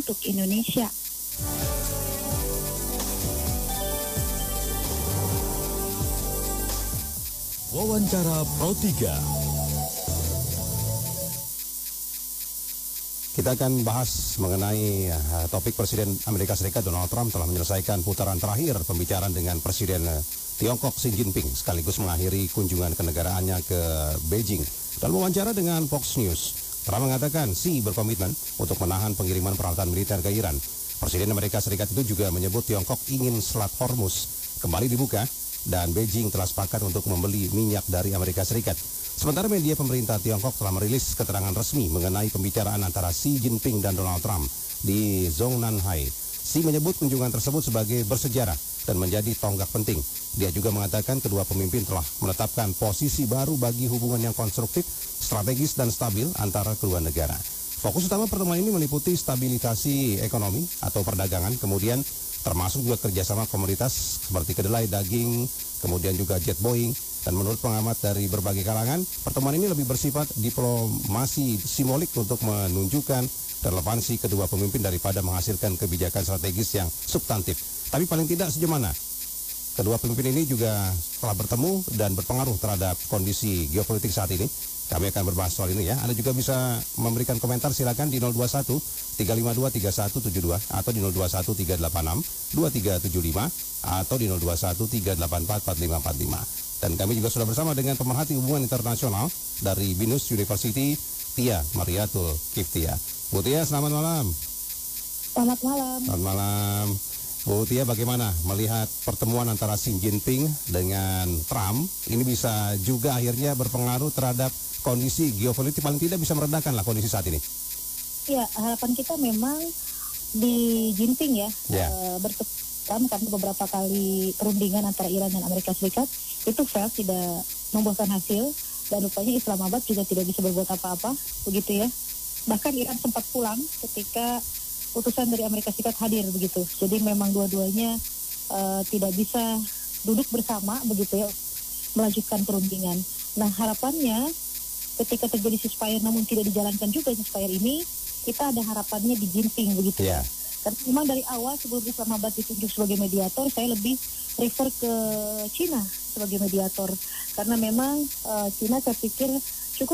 untuk Indonesia. Wawancara Pro 3. Kita akan bahas mengenai topik Presiden Amerika Serikat Donald Trump telah menyelesaikan putaran terakhir pembicaraan dengan Presiden Tiongkok Xi Jinping sekaligus mengakhiri kunjungan kenegaraannya ke Beijing. Dalam wawancara dengan Fox News, Trump mengatakan Xi berkomitmen untuk menahan pengiriman peralatan militer ke Iran. Presiden Amerika Serikat itu juga menyebut Tiongkok ingin Selat Hormuz kembali dibuka dan Beijing telah sepakat untuk membeli minyak dari Amerika Serikat. Sementara media pemerintah Tiongkok telah merilis keterangan resmi mengenai pembicaraan antara Xi Jinping dan Donald Trump di Zhongnanhai. Xi menyebut kunjungan tersebut sebagai bersejarah dan menjadi tonggak penting. Dia juga mengatakan kedua pemimpin telah menetapkan posisi baru bagi hubungan yang konstruktif, strategis dan stabil antara kedua negara. Fokus utama pertemuan ini meliputi stabilisasi ekonomi atau perdagangan, kemudian termasuk juga kerjasama komoditas seperti kedelai, daging, kemudian juga jet Boeing. Dan menurut pengamat dari berbagai kalangan, pertemuan ini lebih bersifat diplomasi simbolik untuk menunjukkan relevansi kedua pemimpin daripada menghasilkan kebijakan strategis yang substantif. Tapi paling tidak sejauh mana kedua pemimpin ini juga telah bertemu dan berpengaruh terhadap kondisi geopolitik saat ini. Kami akan berbahas soal ini ya. Anda juga bisa memberikan komentar, silakan di 021 352 3172 atau di 021 386 2375 atau di 021 384 4545. Dan kami juga sudah bersama dengan pemerhati hubungan internasional dari Binus University, Tia Mariatul Kiftia. Bu Tia, selamat malam. Selamat malam. Selamat malam. Bu Tia, bagaimana melihat pertemuan antara Xi Jinping dengan Trump? Ini bisa juga akhirnya berpengaruh terhadap kondisi geopolitik, paling tidak bisa meredakan lah kondisi saat ini. Ya, harapan kita memang di Jinping ya, bertemu karena beberapa kali perundingan antara Iran dan Amerika Serikat itu fail, tidak membuahkan hasil, dan rupanya Islamabad juga tidak bisa berbuat apa-apa, begitu ya. Bahkan Iran sempat pulang ketika utusan dari Amerika Serikat hadir, begitu. Jadi memang dua-duanya tidak bisa duduk bersama, begitu ya, melanjutkan perundingan. Nah, harapannya ketika terjadi ceasefire namun tidak dijalankan juga ceasefire ini, kita ada harapannya di Jinping, begitu ya. Karena memang dari awal sebelum Islamabad ditunjuk sebagai mediator, saya lebih refer ke Cina sebagai mediator. Karena memang Cina saya pikir